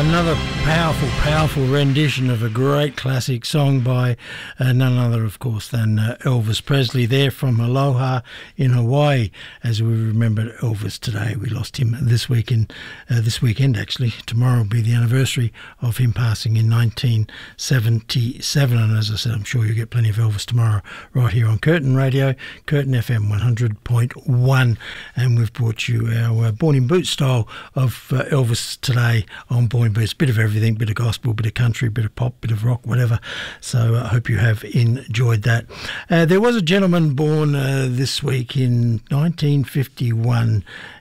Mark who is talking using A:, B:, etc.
A: Another powerful rendition of a great classic song by none other, of course, than Elvis Presley there from Aloha in Hawaii. As we remember Elvis today, we lost him this weekend, actually. Tomorrow will be the anniversary of him passing in 1977. And as I said, I'm sure you'll get plenty of Elvis tomorrow right here on Curtin Radio, Curtin FM 100.1. And we've brought you our Born in Boots style of Elvis today on Born in Boots. Bit of everything, bit of gospel, bit of country, bit of pop, bit of rock, whatever. So I hope you have enjoyed that. There was a gentleman born this week in 1951